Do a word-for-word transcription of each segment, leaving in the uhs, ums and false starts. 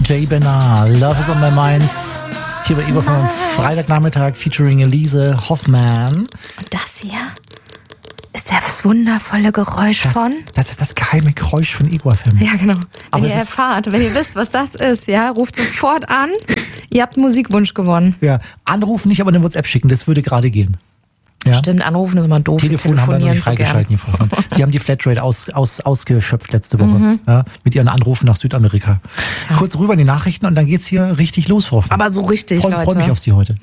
Jay Bernard, Love is on my mind. Hier bei Ego vom Freitagnachmittag featuring Elise Hoffmann. Und das hier ist das wundervolle Geräusch das, von... Das ist das geheime Geräusch von Ego F M. Ja, genau. Wenn Aber ihr erfahrt, wenn ihr wisst, was das ist, ja, ruft sofort an. Ihr habt einen Musikwunsch gewonnen. Ja, anrufen nicht, aber eine WhatsApp schicken, das würde gerade gehen. Ja? Stimmt, anrufen ist immer doof. Telefon haben wir noch nicht freigeschalten. So Sie haben die Flatrate aus, aus, ausgeschöpft letzte Woche. Mhm. Ja, mit ihren Anrufen nach Südamerika. Ja. Kurz rüber in die Nachrichten und dann geht's hier richtig los, Frau Hoffmann. Aber so richtig, Freu, Leute. Freue mich auf Sie heute.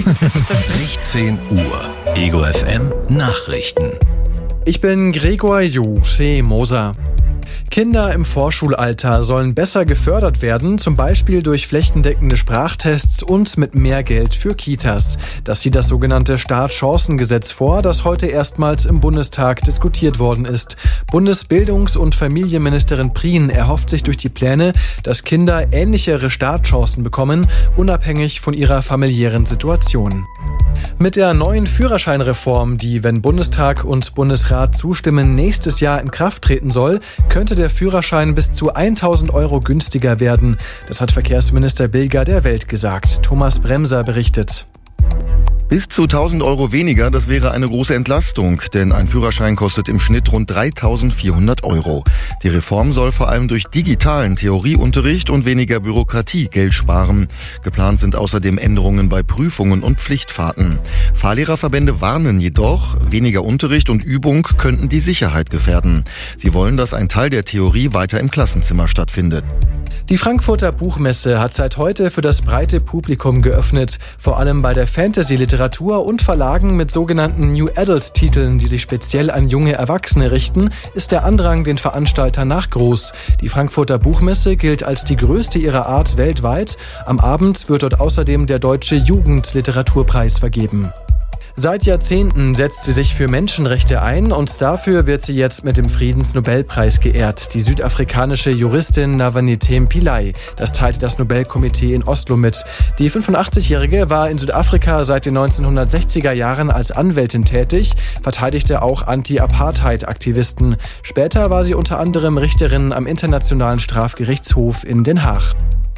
sechzehn Uhr. Ego F M Nachrichten. Ich bin Gregor Jose Moser. Kinder im Vorschulalter sollen besser gefördert werden, zum Beispiel durch flächendeckende Sprachtests und mit mehr Geld für Kitas. Das sieht das sogenannte Startchancengesetz vor, das heute erstmals im Bundestag diskutiert worden ist. Bundesbildungs- und Familienministerin Prien erhofft sich durch die Pläne, dass Kinder ähnlichere Startchancen bekommen, unabhängig von ihrer familiären Situation. Mit der neuen Führerscheinreform, die, wenn Bundestag und Bundesrat zustimmen, nächstes Jahr in Kraft treten soll, könnte der Führerschein bis zu tausend Euro günstiger werden. Das hat Verkehrsminister Bilger der Welt gesagt. Thomas Bremser berichtet. Bis zu tausend Euro weniger, das wäre eine große Entlastung, denn ein Führerschein kostet im Schnitt rund dreitausendvierhundert Euro. Die Reform soll vor allem durch digitalen Theorieunterricht und weniger Bürokratie Geld sparen. Geplant sind außerdem Änderungen bei Prüfungen und Pflichtfahrten. Fahrlehrerverbände warnen jedoch, weniger Unterricht und Übung könnten die Sicherheit gefährden. Sie wollen, dass ein Teil der Theorie weiter im Klassenzimmer stattfindet. Die Frankfurter Buchmesse hat seit heute für das breite Publikum geöffnet. Vor allem bei der Fantasy-Literatur und Verlagen mit sogenannten New Adult-Titeln, die sich speziell an junge Erwachsene richten, ist der Andrang den Veranstaltern nach groß. Die Frankfurter Buchmesse gilt als die größte ihrer Art weltweit. Am Abend wird dort außerdem der Deutsche Jugendliteraturpreis vergeben. Seit Jahrzehnten setzt sie sich für Menschenrechte ein und dafür wird sie jetzt mit dem Friedensnobelpreis geehrt. Die südafrikanische Juristin Navanethem Pillay. Das teilte das Nobelkomitee in Oslo mit. Die fünfundachtzigjährige war in Südafrika seit den neunzehnhundertsechziger Jahren als Anwältin tätig, verteidigte auch Anti-Apartheid-Aktivisten. Später war sie unter anderem Richterin am Internationalen Strafgerichtshof in Den Haag.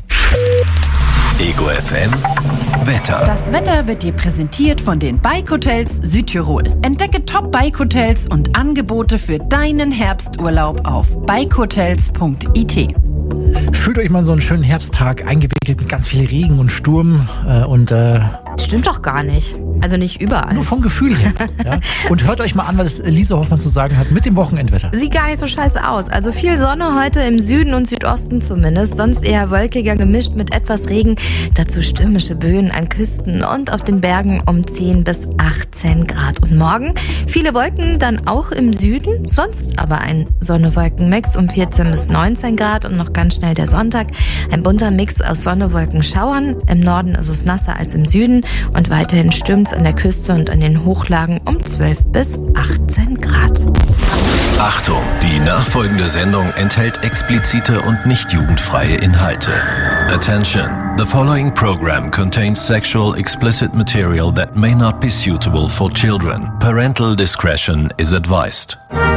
Ego F M Wetter. Das Wetter wird dir präsentiert von den Bike Hotels Südtirol. Entdecke Top Bike Hotels und Angebote für deinen Herbsturlaub auf bike hotels punkt i t. Fühlt euch mal so einen schönen Herbsttag eingewickelt mit ganz viel Regen und Sturm äh, und äh, das stimmt doch gar nicht. Also nicht überall. Nur vom Gefühl her. Ja? Und hört euch mal an, was Elise Hoffmann zu sagen hat mit dem Wochenendwetter. Sieht gar nicht so scheiße aus. Also viel Sonne heute im Süden und Südosten zumindest. Sonst eher wolkiger gemischt mit etwas Regen. Dazu stürmische Böen an Küsten und auf den Bergen um zehn bis achtzehn Grad. Und morgen viele Wolken, dann auch im Süden. Sonst aber ein Sonne-Wolken-Mix um vierzehn bis neunzehn Grad. Und noch ganz schnell der Sonntag. Ein bunter Mix aus Sonne, Wolken, Schauern. Im Norden ist es nasser als im Süden. Und weiterhin stürmt an der Küste und an den Hochlagen um zwölf bis achtzehn Grad. Achtung, die nachfolgende Sendung enthält explizite und nicht jugendfreie Inhalte. Attention, the following program contains sexual explicit material that may not be suitable for children. Parental discretion is advised.